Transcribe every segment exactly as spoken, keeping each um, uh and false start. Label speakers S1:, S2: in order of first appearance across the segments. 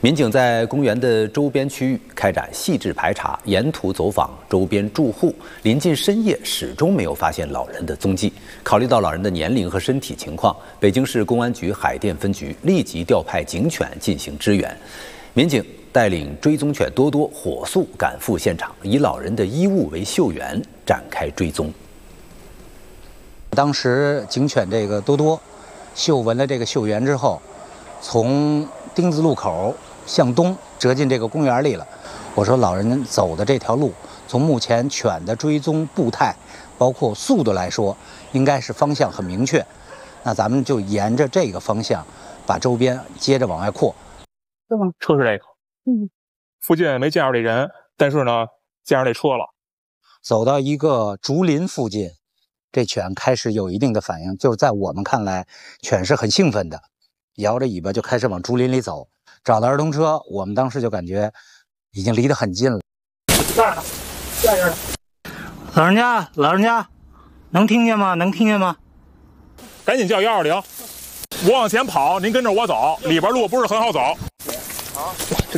S1: 民警在公园的周边区域开展细致排查，沿途走访周边住户，临近深夜始终没有发现老人的踪迹。考虑到老人的年龄和身体情况，北京市公安局海淀分局立即调派警犬进行支援。民警带领追踪犬多多火速赶赴现场，以老人的衣物为嗅源，展开追踪。
S2: 当时警犬这个多多嗅闻了这个嗅源之后，从丁字路口向东折进这个公园里了。我说老人走的这条路，从目前犬的追踪步态，包括速度来说，应该是方向很明确。那咱们就沿着这个方向，把周边接着往外扩。
S3: 对吗？车是这个，嗯，附近没见着这人，但是呢，见着这车了。
S2: 走到一个竹林附近，这犬开始有一定的反应，就是在我们看来，犬是很兴奋的。摇着尾巴就开始往竹林里走，找到儿童车，我们当时就感觉已经离得很近了。
S3: 在呢，在这儿。
S2: 老人家，老人家，能听见吗？能听见吗？
S3: 赶紧叫幺二零，我往前跑，您跟着我走，里边路不是很好走。好，这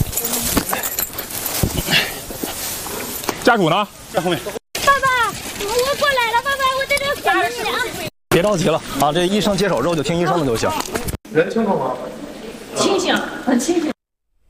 S3: 家属呢？在后面。
S4: 爸爸，我过来了，爸爸，我在这等着你啊。
S5: 别着急了啊，这医生接手之后就听医生的就行。
S3: 人清楚吗？
S4: 清醒，很清醒。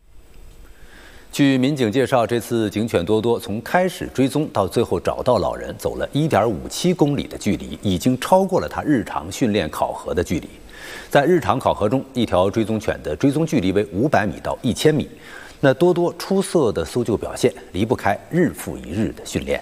S1: 据民警介绍，这次警犬多多从开始追踪到最后找到老人，走了一点五七公里的距离，已经超过了他日常训练考核的距离。在日常考核中，一条追踪犬的追踪距离为五百米到一千米。那多多出色的搜救表现，离不开日复一日的训练。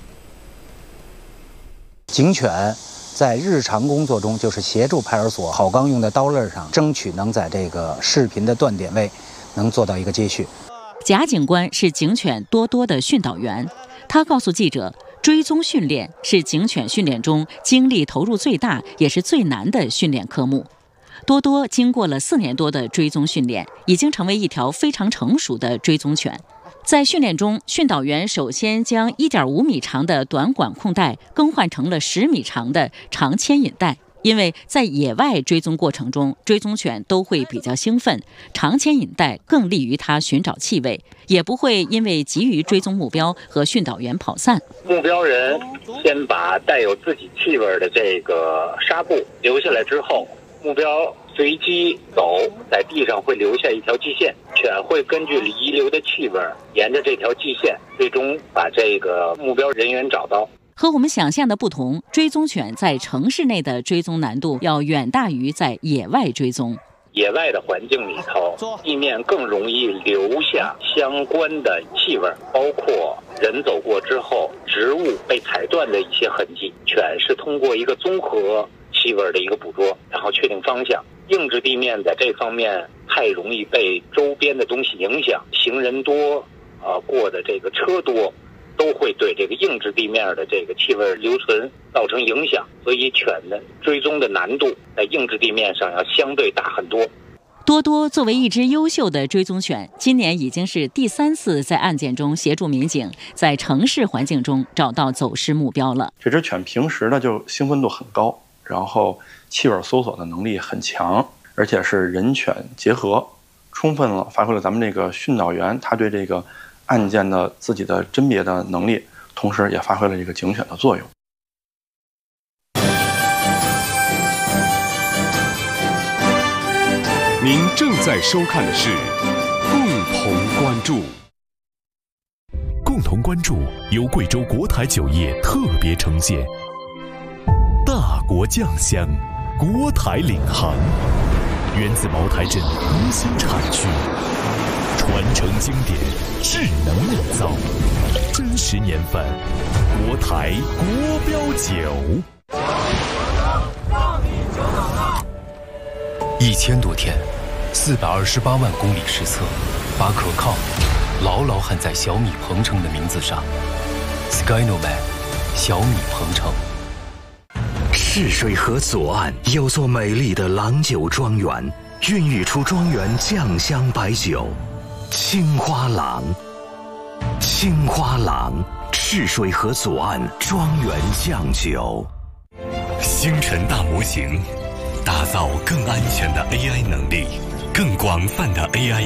S2: 警犬在日常工作中，就是协助派出所好钢用的刀刃上，争取能在这个视频的断点位能做到一个接续。
S6: 贾警官是警犬多多的训导员，他告诉记者，追踪训练是警犬训练中精力投入最大也是最难的训练科目。多多经过了四年多的追踪训练，已经成为一条非常成熟的追踪犬。在训练中，训导员首先将一点五米长的短管控带更换成了十米长的长牵引带。因为在野外追踪过程中，追踪犬都会比较兴奋，长牵引带更利于它寻找气味，也不会因为急于追踪目标和训导员跑散。
S7: 目标人先把带有自己气味的这个纱布留下来之后，目标随机走，在地上会留下一条际线，犬会根据遗留的气味，沿着这条际线，最终把这个目标人员找到。
S6: 和我们想象的不同，追踪犬在城市内的追踪难度要远大于在野外追踪。
S7: 野外的环境里头，地面更容易留下相关的气味，包括人走过之后植物被踩断的一些痕迹。犬是通过一个综合气味的一个捕捉，然后确定方向。硬质地面在这方面太容易被周边的东西影响，行人多，呃，过的这个车多，都会对这个硬质地面的这个气味留存造成影响，所以犬的追踪的难度在硬质地面上要相对大很多。
S6: 多多作为一只优秀的追踪犬，今年已经是第三次在案件中协助民警在城市环境中找到走失目标了。
S8: 这只犬平时呢就兴奋度很高，然后气味搜索的能力很强，而且是人犬结合，充分了发挥了咱们这个训导员他对这个案件的自己的甄别的能力，同时也发挥了这个警犬的作用。
S9: 您正在收看的是共同关注。共同关注由贵州国台酒业特别呈现，大国酱香，国台领航，源自茅台镇无锡产区，传承经典，智能酿造，真实年份，国台国标酒。
S10: 一千多天，四百二十八万公里实测，把可靠牢牢焊在小米鹏程的名字上。Skynoman， 小米鹏程。
S11: 赤水河左岸有座美丽的郎酒庄园，孕育出庄园酱香白酒青花郎。青花郎，赤水河左岸庄园酱酒。
S9: 星辰大模型，打造更安全的 A I 能力，更广泛的 A I